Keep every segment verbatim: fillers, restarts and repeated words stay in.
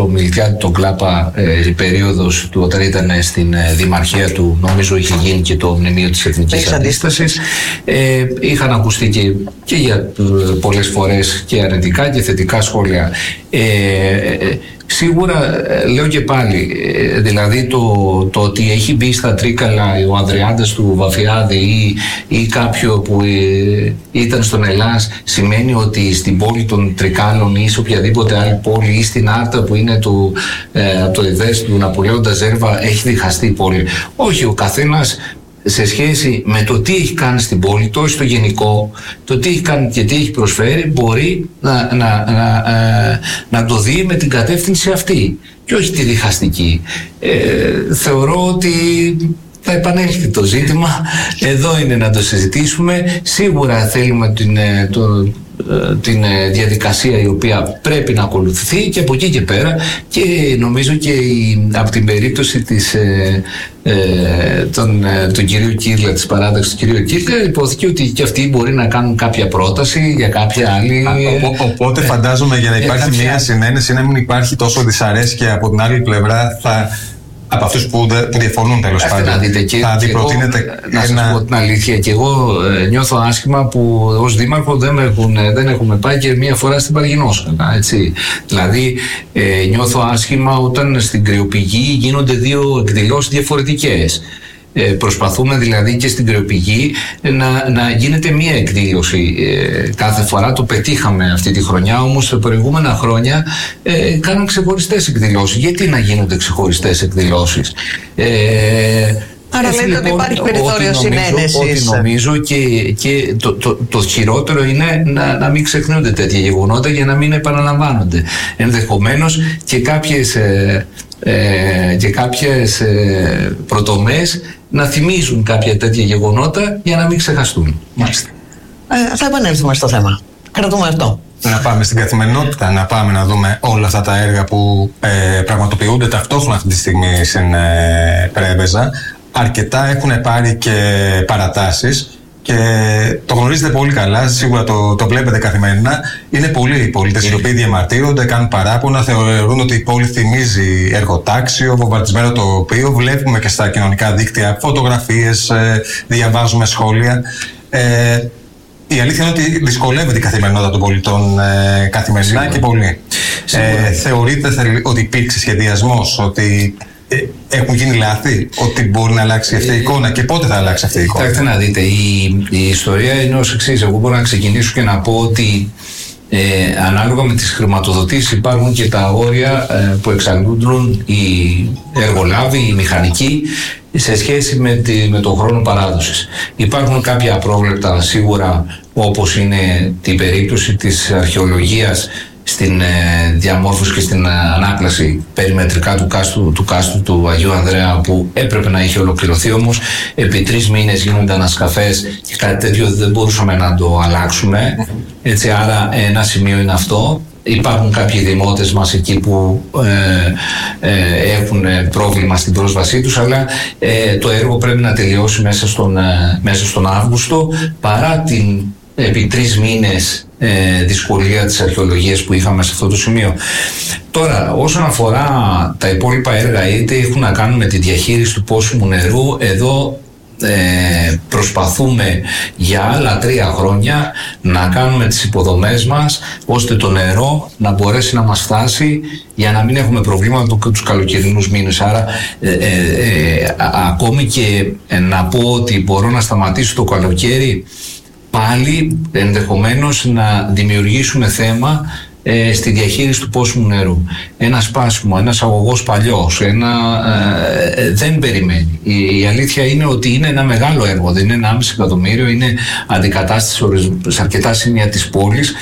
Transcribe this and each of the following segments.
Μιλτιάδη τον Κλάπα, ε, η περίοδος του όταν ήταν στην ε, δημαρχία του, νομίζω είχε γίνει και το μνημείο της Εθνικής Αντίστασης. Ε, είχαν ακουστεί και, και για ε, πολλές φορές και αρνητικά και θετικά σχόλια. Ε, ε, Σίγουρα, λέω και πάλι, δηλαδή το, το ότι έχει μπει στα τρίκαλα ο Ανδριάντας του Βαφιάδη ή, ή κάποιο που ε, ήταν στον Ελλάς, σημαίνει ότι στην πόλη των Τρικάλων ή σε οποιαδήποτε άλλη πόλη ή στην Άρτα που είναι του, ε, από το ΕΔΕΣ του Ναπολέοντα Ζέρβα έχει διχαστεί η πόλη. Όχι, ο καθένας σε σχέση με το τι έχει κάνει στην πόλη, το στο γενικό, το τι έχει κάνει και τι έχει προσφέρει, μπορεί να, να, να, να, να το δει με την κατεύθυνση αυτή και όχι τη διχαστική. Ε, θεωρώ ότι θα επανέλθει το ζήτημα, εδώ είναι να το συζητήσουμε. Σίγουρα θέλουμε την, το, την διαδικασία η οποία πρέπει να ακολουθηθεί και από εκεί και πέρα, και νομίζω και η, από την περίπτωση της, ε, ε, τον, τον κυρίου Κίρλα, της παράταξης του κυρίου Κίρλα, υπόθηκε ότι και αυτοί μπορεί να κάνουν κάποια πρόταση για κάποια άλλη. Ο, οπότε φαντάζομαι για να υπάρχει κάποια... μια συνένεση, να μην υπάρχει τόσο δυσαρέσκεια από την άλλη πλευρά, θα... από αυτούς που, που διαφωνούν τέλος πάντων. Να δείτε, και, θα αντιπροτείνετε να ένα... σας πω την αλήθεια, και εγώ ε, νιώθω άσχημα που ως δήμαρχο δεν, έχουν, δεν έχουμε πάει και μία φορά στην Παργινόσκανα, έτσι. Δηλαδή ε, νιώθω άσχημα όταν στην Κρυοπηγή γίνονται δύο εκδηλώσεις διαφορετικές. Ε, προσπαθούμε δηλαδή και στην Κρυοπηγή να, να γίνεται μία εκδήλωση ε, κάθε φορά. Το πετύχαμε αυτή τη χρονιά, όμως σε προηγούμενα χρόνια ε, κάναν ξεχωριστές εκδηλώσεις. Γιατί να γίνονται ξεχωριστές εκδηλώσεις? Ε, Άρα λέτε λοιπόν, ότι υπάρχει περιθώριο συνένεσης. Ό,τι νομίζω, και, και το, το, το χειρότερο είναι να, να μην ξεχνούνται τέτοια γεγονότα για να μην επαναλαμβάνονται. Ενδεχομένως και κάποιες, ε, ε, και κάποιες ε, πρωτομές να θυμίζουν κάποια τέτοια γεγονότα για να μην ξεχαστούν. Μάλιστα. Ε, θα επανέλθουμε στο θέμα. Κρατούμε αυτό. Να πάμε στην καθημερινότητα, να πάμε να δούμε όλα αυτά τα έργα που ε, πραγματοποιούνται ταυτόχρονα αυτή τη στιγμή στην ε, Πρέβεζα. Αρκετά έχουν πάρει και παρατάσεις και το γνωρίζετε πολύ καλά, σίγουρα το, το βλέπετε καθημερινά. Είναι πολλοί οι πολίτες οι οποίοι διαμαρτύρονται, κάνουν παράπονα, θεωρούν ότι η πόλη θυμίζει εργοτάξιο, βομβαρδισμένο τοπίο. Βλέπουμε και στα κοινωνικά δίκτυα φωτογραφίες, διαβάζουμε σχόλια. Ε, η αλήθεια είναι ότι δυσκολεύεται η καθημερινότητα των πολιτών ε, καθημερινά. Σίγουρα. Και πολύ. Ε, θεωρείτε ότι υπήρξε σχεδιασμός, ότι έχουν γίνει λάθη, ότι μπορεί να αλλάξει αυτή η εικόνα, και πότε θα αλλάξει αυτή η εικόνα? Κοιτάξτε να δείτε, η, η ιστορία είναι ως εξής. Εγώ μπορώ να ξεκινήσω και να πω ότι ε, ανάλογα με τις χρηματοδοτήσεις υπάρχουν και τα όρια ε, που εξαντλούν οι εργολάβοι, οι μηχανικοί, σε σχέση με, τη, με τον χρόνο παράδοσης. Υπάρχουν κάποια απρόβλεπτα σίγουρα, όπως είναι την περίπτωση της αρχαιολογίας στην ε, διαμόρφωση και στην ε, ανάκλαση περιμετρικά του κάστου, του κάστου του Αγίου Ανδρέα, που έπρεπε να είχε ολοκληρωθεί, όμως επί τρεις μήνες γίνονται ανασκαφές και κάτι τέτοιο δεν μπορούσαμε να το αλλάξουμε, έτσι. Άρα ένα σημείο είναι αυτό. Υπάρχουν κάποιοι δημότες μας εκεί που ε, ε, έχουν πρόβλημα στην πρόσβασή τους, αλλά ε, το έργο πρέπει να τελειώσει μέσα στον, ε, μέσα στον Αύγουστο, παρά την επί τρεις μήνες ε, δυσκολία της αρχαιολογίας που είχαμε σε αυτό το σημείο. Τώρα, όσον αφορά τα υπόλοιπα έργα, είτε έχουν να κάνουν με τη διαχείριση του πόσιμου νερού, εδώ ε, προσπαθούμε για άλλα τρία χρόνια να κάνουμε τις υποδομές μας ώστε το νερό να μπορέσει να μας φτάσει, για να μην έχουμε προβλήματα τους καλοκαιρινούς μήνες. Άρα ε, ε, ε, ακόμη και ε, να πω ότι μπορώ να σταματήσω το καλοκαίρι, πάλι ενδεχομένως να δημιουργήσουμε θέμα ε, στη διαχείριση του πόσιμου νερού. Ένα σπάσιμο, ένας αγωγός παλιός, ένα, ε, δεν περιμένει. Η, η αλήθεια είναι ότι είναι ένα μεγάλο έργο, δεν είναι ένα άμεσο εκατομμύριο, είναι αντικατάσταση σε αρκετά σημεία της πόλης,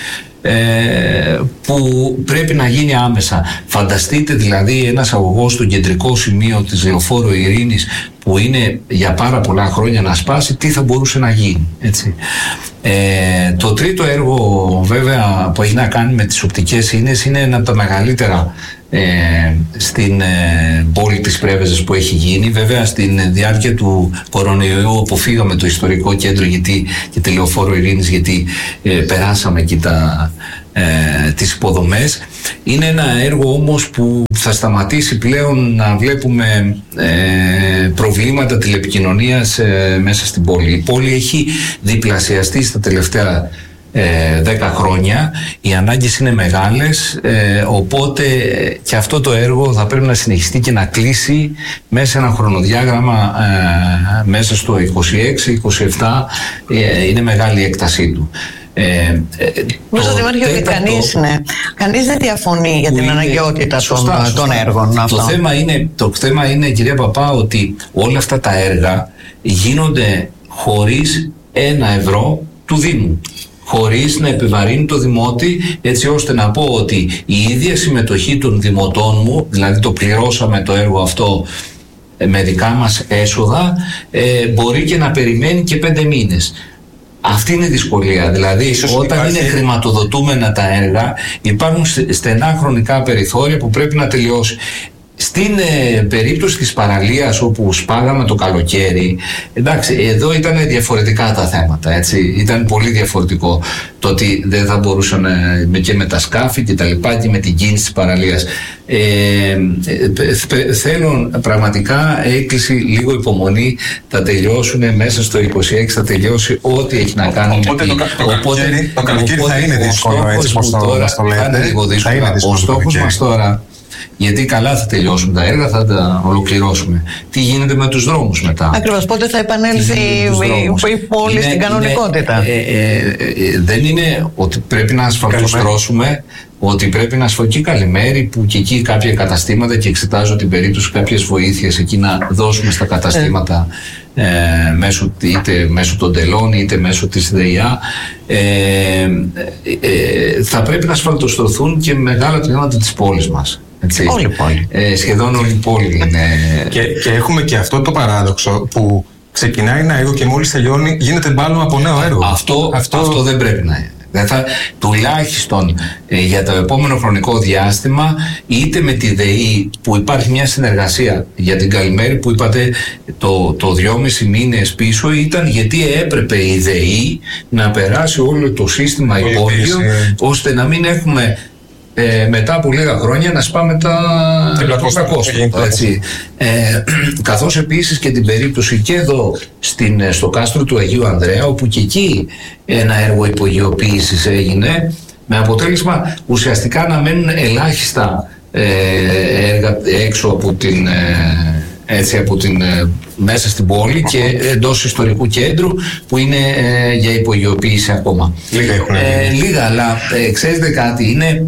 Ε, που πρέπει να γίνει άμεσα. Φανταστείτε δηλαδή ένας αγωγός στο κεντρικό σημείο της Λεωφόρου Ειρήνης, που είναι για πάρα πολλά χρόνια να σπάσει, τι θα μπορούσε να γίνει, έτσι. Ε, το τρίτο έργο βέβαια που έχει να κάνει με τις οπτικές ίνες είναι ένα από τα μεγαλύτερα ε, στην ε, πόλη της Πρέβεζας που έχει γίνει. Βέβαια στην διάρκεια του κορονοϊού αποφύγαμε το ιστορικό κέντρο γιατί, και τη Λεωφόρο Ειρήνης, γιατί ε, περάσαμε εκεί τα, ε, τις υποδομές. Είναι ένα έργο όμως που θα σταματήσει πλέον να βλέπουμε ε, προβλήματα τηλεπικοινωνίας ε, μέσα στην πόλη. Η πόλη έχει διπλασιαστεί στα τελευταία δέκα χρόνια, οι ανάγκες είναι μεγάλες, ε, οπότε και αυτό το έργο θα πρέπει να συνεχιστεί και να κλείσει μέσα σε ένα χρονοδιάγραμμα ε, μέσα στο είκοσι έξι είκοσι επτά, ε, είναι μεγάλη η έκτασή του. Ε, Νομίζω Δημάρχη ότι κανείς, ναι, κανείς δεν διαφωνεί για την είναι, αναγκαιότητα σωστά, των, σωστά. των έργων το αυτό. θέμα, είναι, το θέμα είναι, κυρία Παπά, ότι όλα αυτά τα έργα γίνονται χωρίς ένα ευρώ του Δήμου, χωρίς να επιβαρύνει το δημότη, έτσι ώστε να πω ότι η ίδια συμμετοχή των δημοτών μου, δηλαδή το πληρώσαμε το έργο αυτό με δικά μας έσοδα, ε, μπορεί και να περιμένει και πέντε μήνες. Αυτή είναι η δυσκολία. Δηλαδή, ίσως όταν υπάρχει... είναι χρηματοδοτούμενα τα έργα, υπάρχουν στενά χρονικά περιθώρια που πρέπει να τελειώσει. Στην ε, περίπτωση της παραλίας όπου σπάγαμε το καλοκαίρι, εντάξει, εδώ ήταν διαφορετικά τα θέματα, έτσι, ήταν πολύ διαφορετικό το ότι δεν θα μπορούσαν ε, και με τα σκάφη και τα λοιπά και με την κίνηση της παραλίας. Ε, ε, θέλω πραγματικά έκκληση, λίγο υπομονή, θα τελειώσουν μέσα στο είκοσι έξι, θα τελειώσει ό,τι έχει να κάνει. Οπότε με το, το, οπότε, το καλοκαίρι θα είναι δύσκολο, έτσι πως το, τώρα, το λέτε. Θα είναι λίγο δύσκολο. Ο στόχος μας τώρα, γιατί καλά θα τελειώσουν τα έργα, θα τα ολοκληρώσουμε. Τι γίνεται με τους δρόμους μετά. Ακριβώς, πότε θα επανέλθει η πόλη είναι, στην κανονικότητα. Είναι, ε, ε, ε, δεν είναι ότι πρέπει να ασφαλτοστρώσουμε, ότι πρέπει να ασφαλτεί Καλημέρη, που και εκεί κάποια καταστήματα, και εξετάζω την περίπτωση κάποιες βοήθειες εκεί να δώσουμε στα καταστήματα ε. Ε, μέσω, είτε μέσω των τελών είτε μέσω της ΔΕΙΑ. Ε, ε, θα πρέπει να ασφαλτοστρωθούν και μεγάλα τμήματα της πόλης μας. Έτσι. Όλη η πόλη. Ε, σχεδόν όλη η πόλη είναι. Και, και έχουμε και αυτό το παράδοξο που ξεκινάει ένα έργο και μόλις τελειώνει γίνεται μπάλωμα από νέο έργο. Αυτό, αυτό... αυτό δεν πρέπει να είναι. Δεν θα, τουλάχιστον ε, για το επόμενο χρονικό διάστημα, είτε με τη ΔΕΗ που υπάρχει μια συνεργασία για την Καλημέρη που είπατε το, το δυόμισι μήνες πίσω, ήταν γιατί έπρεπε η ΔΕΗ να περάσει όλο το σύστημα υπόγειο, ώστε να μην έχουμε Ε, μετά από λίγα χρόνια να σπάμε τα τριακόσια, έτσι. Ε, καθώς επίσης και την περίπτωση και εδώ στην, στο κάστρο του Αγίου Ανδρέα, όπου και εκεί ένα έργο υπογειοποίησης έγινε, με αποτέλεσμα ουσιαστικά να μένουν ελάχιστα ε, έργα έξω από την, ε, έτσι, από την, ε, μέσα στην πόλη και εντός ιστορικού κέντρου που είναι ε, για υπογειοποίηση ακόμα. Λίγα, ε, λίγα αλλά ε, ξέρετε κάτι, είναι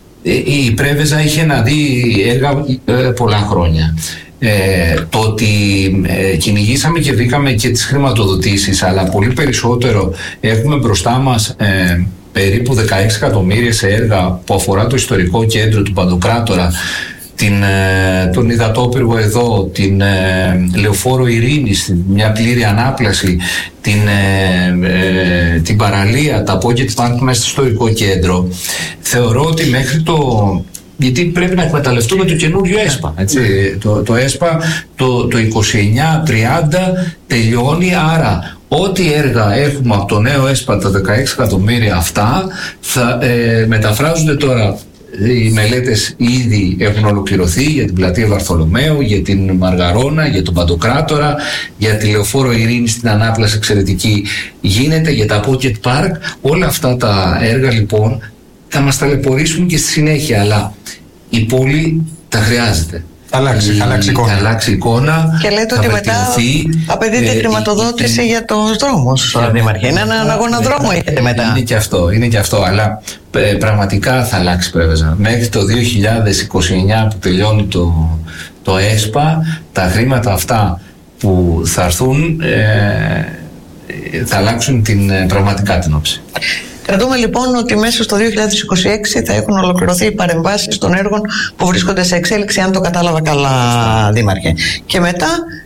η Πρέβεζα είχε να δει έργα ε, πολλά χρόνια. Ε, το ότι ε, κυνηγήσαμε και βρήκαμε και τις χρηματοδοτήσεις, αλλά πολύ περισσότερο έχουμε μπροστά μας ε, περίπου δεκαέξι εκατομμύρια σε έργα που αφορά το ιστορικό κέντρο του Παντοκράτορα, την, τον υδατόπυργο εδώ, την ε, Λεωφόρο Ειρήνης, μια πλήρη ανάπλαση, την, ε, ε, την παραλία, τα pocket park μέσα στο ιστορικό κέντρο. Θεωρώ ότι μέχρι το... γιατί πρέπει να εκμεταλλευτούμε το καινούριο ΕΣΠΑ. Έτσι. Το, το ΕΣΠΑ το, το είκοσι εννιά τριάντα τελειώνει, άρα ό,τι έργα έχουμε από το νέο ΕΣΠΑ, τα δεκαέξι εκατομμύρια αυτά, θα ε, μεταφράζονται τώρα. Οι μελέτες ήδη έχουν ολοκληρωθεί για την πλατεία Βαρθολομαίου, για την Μαργαρώνα, για τον Παντοκράτορα, για τη Λεωφόρο Ειρήνη στην ανάπλαση εξαιρετική γίνεται, για τα pocket park. Όλα αυτά τα έργα λοιπόν θα μας ταλαιπωρήσουν και στη συνέχεια, αλλά η πόλη τα χρειάζεται. Θα αλλάξει, θα αλλάξει εικόνα. Θα αλλάξει εικόνα. Και λέτε ότι μετά απαιτείται ε, χρηματοδότηση ε, ε, για τους δρόμους. Ε, Δήμαρχε, είναι έναν αγώνα δρόμο έχετε μετά. Είναι και αυτό, είναι και αυτό, αλλά ε, πραγματικά θα αλλάξει Πρέβεζα. Μέχρι το δύο χιλιάδες είκοσι εννιά που τελειώνει το, το ΕΣΠΑ, τα χρήματα αυτά που θα έρθουν ε, θα αλλάξουν την, πραγματικά την όψη. Κρατούμε λοιπόν ότι μέσα στο δύο χιλιάδες είκοσι έξι θα έχουν ολοκληρωθεί οι παρεμβάσεις των έργων που βρίσκονται σε εξέλιξη, αν το κατάλαβα καλά, Δήμαρχε. Και μετά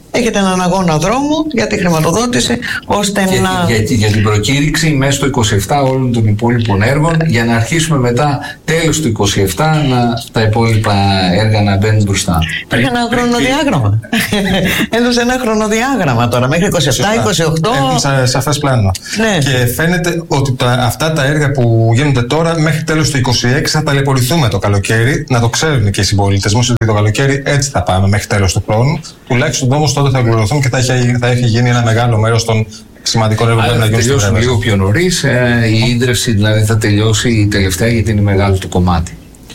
έχετε έναν αγώνα δρόμου για τη χρηματοδότηση, ώστε για, να... Για, για την προκήρυξη μέσα στο είκοσι επτά όλων των υπόλοιπων έργων, για να αρχίσουμε μετά τέλος του είκοσι επτά να, τα υπόλοιπα έργα να μπαίνουν μπροστά. Υπάρχει ένα χρονοδιάγραμμα. Έδωσε ένα χρονοδιάγραμμα τώρα μέχρι είκοσι επτά είκοσι οκτώ. Έχουν σαφές πλάνο. Ναι. Και φαίνεται ότι τα, αυτά τα έργα που γίνονται τώρα μέχρι τέλος του είκοσι έξι θα ταλαιπωρηθούμε το καλοκαίρι. Να το ξέρουν και οι συμπολίτες μας ότι το καλοκαίρι έτσι θα πάμε μέχρι τέλος του χρόνου. Τουλάχιστον όμως τότε θα ολοκληρωθούν και θα έχει, θα έχει γίνει ένα μεγάλο μέρος των σημαντικών έργων που πρέπει να γίνουν. Θα τελειώσουν λίγο πιο νωρίς. Ε, η ίδρυυση δηλαδή θα τελειώσει η τελευταία, γιατί είναι μεγάλο το κομμάτι.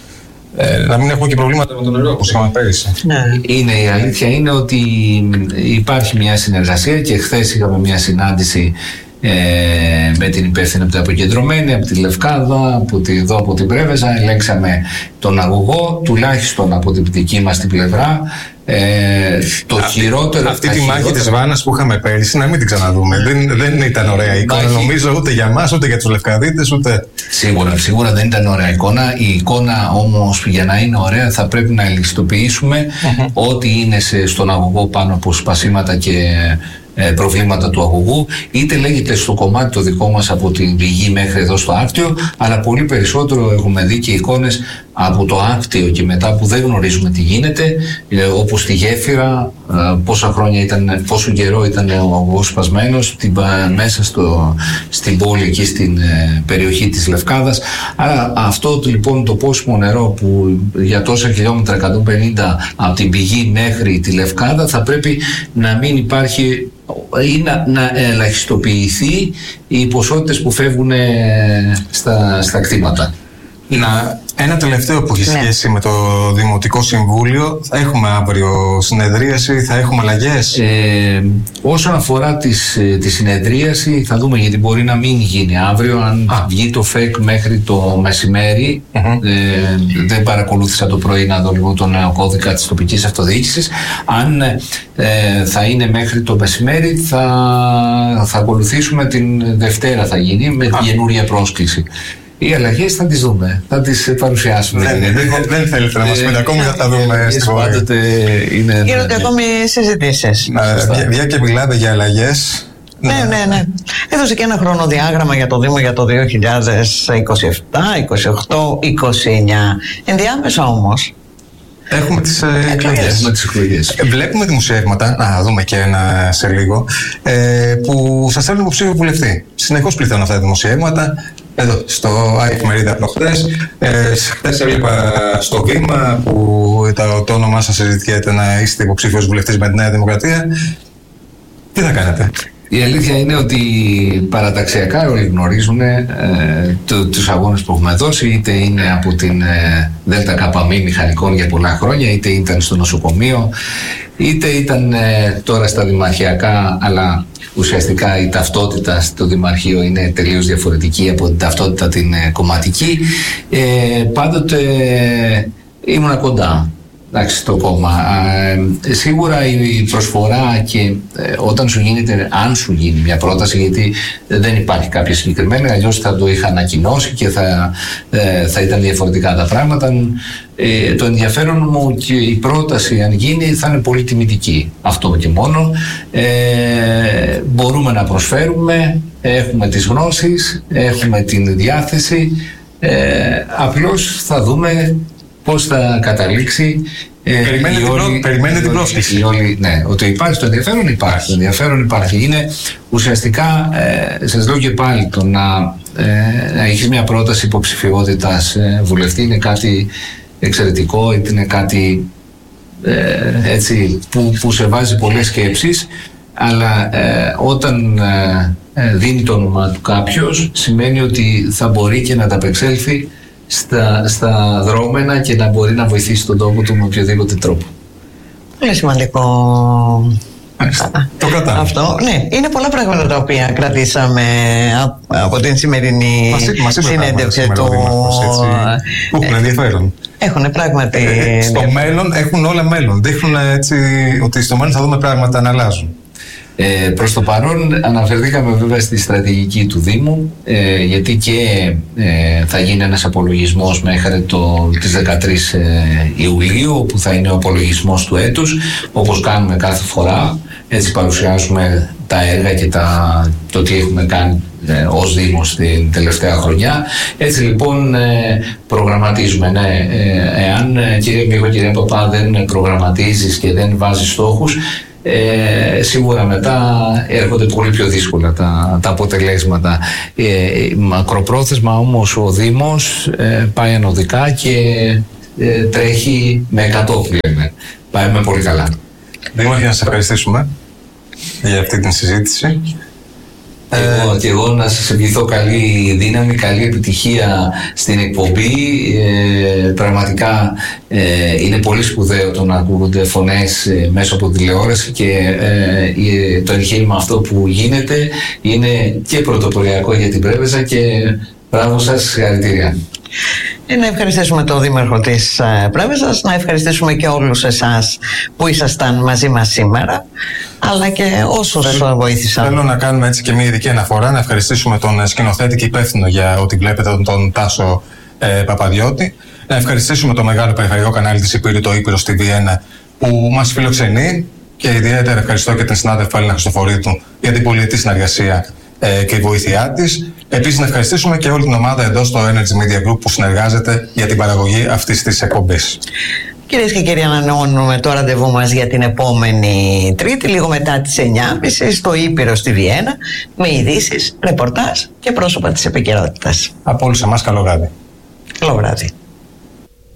Ε, να μην έχουμε και προβλήματα με το νερό όπως είχαμε πέρυσι. Ναι. Είναι, η αλήθεια είναι ότι υπάρχει μια συνεργασία και χθες είχαμε μια συνάντηση ε, με την υπεύθυνη από την αποκεντρωμένη, από τη Λευκάδα, από τη, εδώ από την Πρέβεζα. Ελέγξαμε τον αγωγό, τουλάχιστον από την δική μας την πλευρά. Ε, το αυτή, χειρότερο, αυτή τη χειρότερα... μάχη της Βάνας που είχαμε πέρυσι να μην την ξαναδούμε. δεν, δεν ήταν ωραία εικόνα, μάχη... νομίζω, ούτε για μας ούτε για τους Λευκαδίτες ούτε... Σίγουρα, σίγουρα δεν ήταν ωραία εικόνα. Η εικόνα όμως, για να είναι ωραία, θα πρέπει να ελεγχιστοποιήσουμε uh-huh. ό,τι είναι σε, στον αγωγό πάνω από σπασίματα και προβλήματα του αγωγού, είτε λέγεται στο κομμάτι το δικό μας από την πηγή μέχρι εδώ στο άκτιο, αλλά πολύ περισσότερο έχουμε δει και εικόνες από το άκτιο και μετά που δεν γνωρίζουμε τι γίνεται, όπως στη γέφυρα, πόσα χρόνια ήταν, πόσο καιρό ήταν ο αγωγός σπασμένος μέσα στο, στην πόλη εκεί στην περιοχή της Λευκάδας. Άρα αυτό λοιπόν το πόσιμο νερό που για τόσα χιλιόμετρα εκατόν πενήντα από την πηγή μέχρι τη Λευκάδα θα πρέπει να μην υπάρχει ή να, να ελαχιστοποιηθεί οι ποσότητες που φεύγουν στα, στα κτήματα. Να, ένα τελευταίο που έχει ναι. σχέση με το Δημοτικό Συμβούλιο. Θα έχουμε αύριο συνεδρίαση, θα έχουμε αλλαγές. Ε, όσον αφορά τις, τη συνεδρίαση, θα δούμε, γιατί μπορεί να μην γίνει αύριο. Αν Α. βγει το ΦΕΚ μέχρι το μεσημέρι, uh-huh. ε, δεν παρακολούθησα το πρωί να δω λίγο τον νέο κώδικα της τοπικής αυτοδιοίκησης. Αν ε, θα είναι μέχρι το μεσημέρι, θα, θα ακολουθήσουμε την Δευτέρα, θα γίνει με την καινούρια πρόσκληση. Οι αλλαγές θα τις δούμε, θα τις παρουσιάσουμε. Δεν, δεν, δεν θέλετε να μας πείτε ακόμη, θα τα δούμε στην πορεία. Γίνονται ακόμη συζητήσεις. Διά και μιλάτε για αλλαγές. Ναι, ναι, ναι. Έδωσε και ένα χρονοδιάγραμμα για το Δήμο για το δύο χιλιάδες είκοσι επτά, είκοσι οκτώ, είκοσι εννιά. Ενδιάμεσα όμως έχουμε τις εκλογές. Βλέπουμε δημοσιεύματα, να δούμε και ένα σε λίγο, ε, που σας θέλουν υποψήφιο βουλευτή. Συνεχώς πληθαίνουν αυτά τα δημοσιεύματα. Εδώ, στο Εφημερίδα προχτές. Ε, χθες έβλεπα στο Βήμα που το, το όνομά σας συζητιέται να είστε υποψήφιος βουλευτής με τη Νέα Δημοκρατία. Τι θα κάνετε? Η αλήθεια είναι ότι παραταξιακά όλοι γνωρίζουν ε, το, τους αγώνες που έχουμε δώσει, είτε είναι από την ε, ΔΚΜ μηχανικών για πολλά χρόνια, είτε ήταν στο νοσοκομείο, είτε ήταν ε, τώρα στα δημαρχιακά, αλλά ουσιαστικά η ταυτότητα στο Δημαρχείο είναι τελείως διαφορετική από την ταυτότητα την ε, κομματική. Ε, πάντοτε ε, ήμουνα κοντά. Εντάξει, στο κόμμα. Ε, σίγουρα η προσφορά και ε, όταν σου γίνεται, αν σου γίνει μια πρόταση, γιατί δεν υπάρχει κάποια συγκεκριμένη, αλλιώς θα το είχα ανακοινώσει και θα, ε, θα ήταν διαφορετικά τα πράγματα. Ε, το ενδιαφέρον μου και η πρόταση, αν γίνει, θα είναι πολύ τιμητική. Αυτό και μόνο. Ε, μπορούμε να προσφέρουμε, έχουμε τις γνώσεις, έχουμε την διάθεση. Ε, απλώς θα δούμε πώς θα καταλήξει. Ε, περιμένετε όλη, την, την πρόσκληση. Ναι, ότι υπάρχει το ενδιαφέρον, υπάρχει. Το ενδιαφέρον υπάρχει. Είναι ουσιαστικά, ε, σας λέω και πάλι, το να, ε, να έχεις μια πρόταση υποψηφιότητας ε, βουλευτή είναι κάτι εξαιρετικό, είναι κάτι ε, έτσι, που, που σε βάζει πολλές σκέψεις, αλλά ε, όταν ε, δίνει το όνομα του κάποιος, σημαίνει ότι θα μπορεί και να ανταπεξέλθει Στα, στα δρόμενα και να μπορεί να βοηθήσει τον τόπο του με οποιοδήποτε τρόπο. Πολύ σημαντικό. Το κρατάμε. Αυτό, ναι, είναι πολλά πράγματα τα οποία κρατήσαμε από την σημερινή μας, μας συνέντευξη του. Που έχουν ενδιαφέρον. Έχουν πράγματι. Στο μέλλον έχουν όλα μέλλον. Δείχνουν έτσι ότι στο μέλλον θα δούμε πράγματα να αλλάζουν. Ε, προς το παρόν αναφερθήκαμε βέβαια στη στρατηγική του Δήμου, ε, γιατί και ε, θα γίνει ένας απολογισμός μέχρι το, τις δεκατρείς Ιουλίου, που θα είναι ο απολογισμός του έτους, όπως κάνουμε κάθε φορά. Έτσι παρουσιάζουμε τα έργα και τα, το τι έχουμε κάνει ε, ως Δήμος την τελευταία χρονιά. Έτσι λοιπόν ε, προγραμματίζουμε. Ναι, ε, εάν ε, κύριε Μίχο, κύριε Παπά, δεν προγραμματίζεις και δεν βάζεις στόχους, Ε, σίγουρα μετά έρχονται πολύ πιο δύσκολα τα, τα αποτελέσματα. Ε, μακροπρόθεσμα όμως ο Δήμος ε, πάει ανωδικά και ε, τρέχει με εκατό που λέμε. Πάει με πολύ καλά. Δήμαρχε, να σας ευχαριστήσουμε για αυτή την συζήτηση. Εγώ, και εγώ να σας ευχηθώ καλή δύναμη, καλή επιτυχία στην εκπομπή. Ε, πραγματικά ε, είναι πολύ σπουδαίο το να ακούγονται φωνές ε, μέσω από τηλεόραση και ε, το εγχείρημα αυτό που γίνεται είναι και πρωτοποριακό για την Πρέβεζα και μπράβο σας, συγχαρητήρια. Να ευχαριστήσουμε τον Δήμαρχο της Πρέβεζας, να ευχαριστήσουμε και όλους εσάς που ήσασταν μαζί μας σήμερα, αλλά και όσους θέλω, βοήθησαν. Θέλω να κάνουμε έτσι και μια ειδική αναφορά, να ευχαριστήσουμε τον σκηνοθέτη και υπεύθυνο για ό,τι βλέπετε, τον, τον Τάσο ε, Παπαδιώτη. Να ευχαριστήσουμε το μεγάλο περιφερειακό κανάλι της Υπήρου, το Ήπειρος τι βι ένα, που μας φιλοξενεί, και ιδιαίτερα ευχαριστώ και την συνάδελφα Έλληνα Χριστοφορίτου για την πολυετή συνεργασία ε, και η βοήθειά της. Επίσης, να ευχαριστήσουμε και όλη την ομάδα εδώ στο Energy Media Group που συνεργάζεται για την παραγωγή αυτής της εκπομπής. Κυρίες και κύριοι, ανανεώνουμε το ραντεβού μας για την επόμενη Τρίτη, λίγο μετά τις εννιά και μισή, στο Ήπειρος τι βι ένα, με ειδήσεις, ρεπορτάζ και πρόσωπα της επικαιρότητας. Από όλους εμάς, καλό βράδυ. Καλό βράδυ.